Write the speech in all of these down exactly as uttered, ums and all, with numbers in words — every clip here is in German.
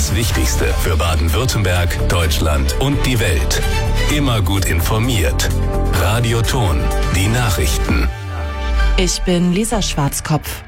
Das Wichtigste für Baden-Württemberg, Deutschland und die Welt. Immer gut informiert. Radio Ton, die Nachrichten. Ich bin Lisa Schwarzkopf.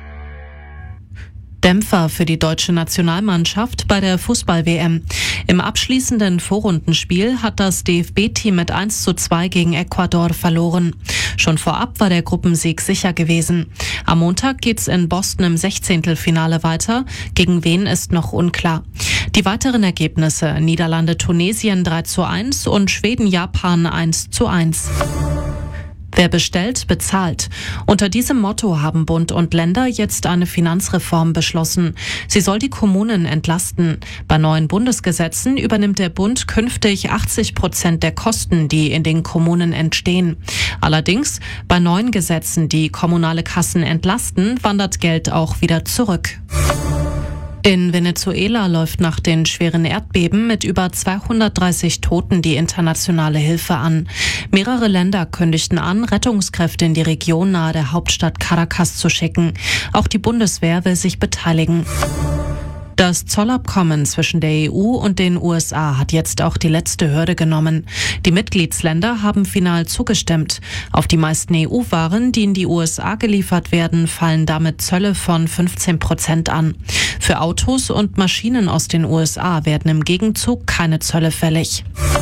Dämpfer für die deutsche Nationalmannschaft bei der Fußball-W M. Im abschließenden Vorrundenspiel hat das D F B-Team mit eins zu zwei gegen Ecuador verloren. Schon vorab war der Gruppensieg sicher gewesen. Am Montag geht's in Boston im Sechzehntelfinale weiter. Gegen wen ist noch unklar. Die weiteren Ergebnisse: Niederlande-Tunesien drei zu eins und Schweden-Japan eins zu eins. Wer bestellt, bezahlt. Unter diesem Motto haben Bund und Länder jetzt eine Finanzreform beschlossen. Sie soll die Kommunen entlasten. Bei neuen Bundesgesetzen übernimmt der Bund künftig achtzig Prozent der Kosten, die in den Kommunen entstehen. Allerdings, bei neuen Gesetzen, die kommunale Kassen entlasten, wandert Geld auch wieder zurück. In Venezuela läuft nach den schweren Erdbeben mit über zweihundertdreißig Toten die internationale Hilfe an. Mehrere Länder kündigten an, Rettungskräfte in die Region nahe der Hauptstadt Caracas zu schicken. Auch die Bundeswehr will sich beteiligen. Das Zollabkommen zwischen der E U und den U S A hat jetzt auch die letzte Hürde genommen. Die Mitgliedsländer haben final zugestimmt. Auf die meisten E U-Waren, die in die U S A geliefert werden, fallen damit Zölle von fünfzehn Prozent an. Für Autos und Maschinen aus den U S A werden im Gegenzug keine Zölle fällig.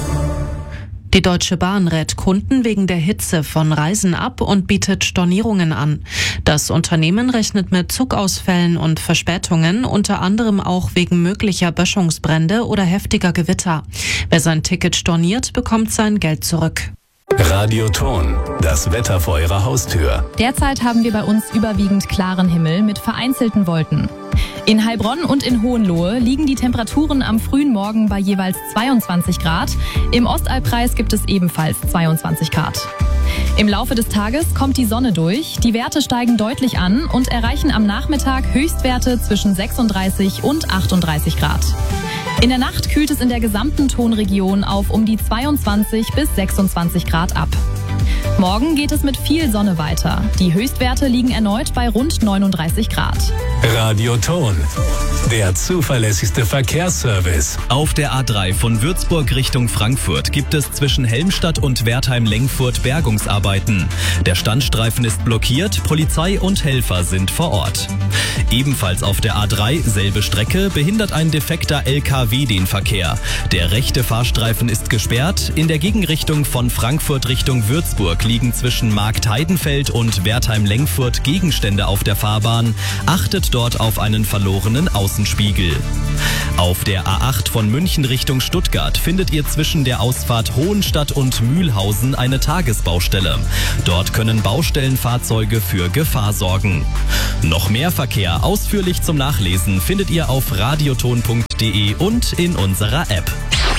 Die Deutsche Bahn rät Kunden wegen der Hitze von Reisen ab und bietet Stornierungen an. Das Unternehmen rechnet mit Zugausfällen und Verspätungen, unter anderem auch wegen möglicher Böschungsbrände oder heftiger Gewitter. Wer sein Ticket storniert, bekommt sein Geld zurück. Radio Ton, das Wetter vor Ihrer Haustür. Derzeit haben wir bei uns überwiegend klaren Himmel mit vereinzelten Wolken. In Heilbronn und in Hohenlohe liegen die Temperaturen am frühen Morgen bei jeweils zweiundzwanzig Grad. Im Ostalbkreis gibt es ebenfalls zweiundzwanzig Grad. Im Laufe des Tages kommt die Sonne durch, die Werte steigen deutlich an und erreichen am Nachmittag Höchstwerte zwischen sechsunddreißig und achtunddreißig Grad. In der Nacht kühlt es in der gesamten Tonregion auf um die zweiundzwanzig bis sechsundzwanzig Grad ab. Morgen geht es mit viel Sonne weiter. Die Höchstwerte liegen erneut bei rund neununddreißig Grad. Radio Ton, der zuverlässigste Verkehrsservice. Auf der A drei von Würzburg Richtung Frankfurt gibt es zwischen Helmstadt und Wertheim-Lengfurt Bergungsarbeiten. Der Standstreifen ist blockiert, Polizei und Helfer sind vor Ort. Ebenfalls auf der A drei, selbe Strecke, behindert ein defekter L K W den Verkehr. Der rechte Fahrstreifen ist gesperrt. In der Gegenrichtung von Frankfurt Richtung Würzburg liegen zwischen Marktheidenfeld und Wertheim-Lengfurt Gegenstände auf der Fahrbahn. Achtet dort auf einen verlorenen Außenspiegel. Auf der A acht von München Richtung Stuttgart findet ihr zwischen der Ausfahrt Hohenstadt und Mühlhausen eine Tagesbaustelle. Dort können Baustellenfahrzeuge für Gefahr sorgen. Noch mehr Verkehr ausführlich zum Nachlesen findet ihr auf radioton punkt de und in unserer App.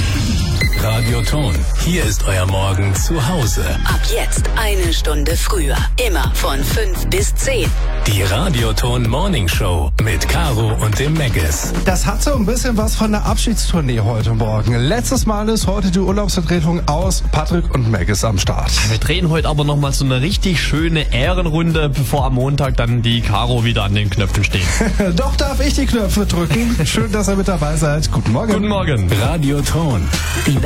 Radio Ton, hier ist euer Morgen zu Hause. Ab jetzt eine Stunde früher. Immer von fünf bis zehn. Die Radio Ton Morning Show mit Caro und dem Meggis. Das hat so ein bisschen was von der Abschiedstournee heute Morgen. Letztes Mal ist heute die Urlaubsvertretung aus Patrick und Meggis am Start. Wir drehen heute aber nochmal so eine richtig schöne Ehrenrunde, bevor am Montag dann die Caro wieder an den Knöpfen steht. Doch darf ich die Knöpfe drücken. Schön, dass ihr mit dabei seid. Guten Morgen. Guten Morgen. Radio Ton. Die